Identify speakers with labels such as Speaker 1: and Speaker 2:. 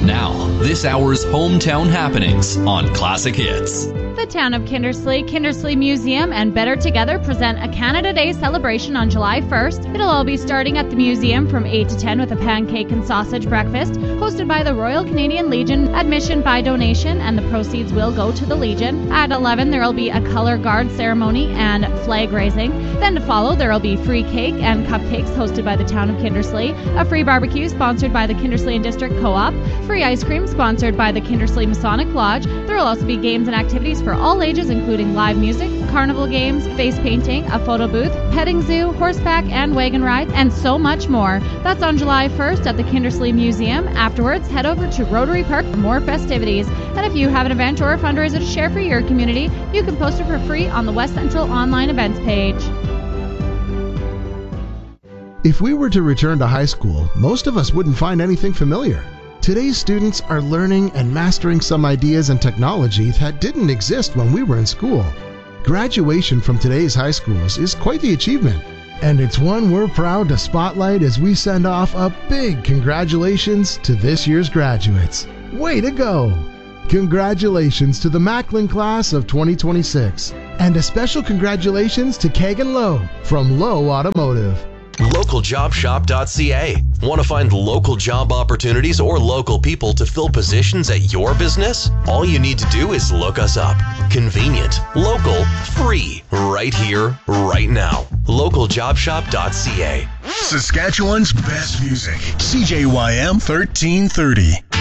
Speaker 1: Now, this hour's hometown happenings on Classic Hits.
Speaker 2: The town of Kindersley Museum, and Better Together present a Canada Day celebration on July 1st. It'll all be starting at the museum from 8 to 10 with a pancake and sausage breakfast hosted by the Royal Canadian Legion, admission by donation, and the proceeds will go to the Legion. At 11, there will be a color guard ceremony and flag raising. Then to follow, there will be free cake and cupcakes hosted by the town of Kindersley, a free barbecue sponsored by the Kindersley and District Co-op, free ice cream sponsored by the Kindersley Masonic Lodge. There will also be games and activities for all ages, including live music, carnival games, face painting, a photo booth, petting zoo, horseback and wagon rides, and so much more. That's on July 1st at the Kindersley Museum. Afterwards, head over to Rotary Park for more festivities. And if you have an event or a fundraiser to share for your community, you can post it for free on the West Central online events page.
Speaker 3: If we were to return to high school, most of us wouldn't find anything familiar. Today's students are learning and mastering some ideas and technology that didn't exist when we were in school. Graduation from today's high schools is quite the achievement, and it's one we're proud to spotlight as we send off a big congratulations to this year's graduates. Way to go! Congratulations to the Macklin class of 2026, and a special congratulations to Kagan Lowe from Lowe Automotive.
Speaker 4: LocalJobShop.ca. Want to find local job opportunities or local people to fill positions at your business? All you need to do is look us up. Convenient, local, free, right here, right now. LocalJobShop.ca.
Speaker 5: Saskatchewan's best music. CJYM 1330.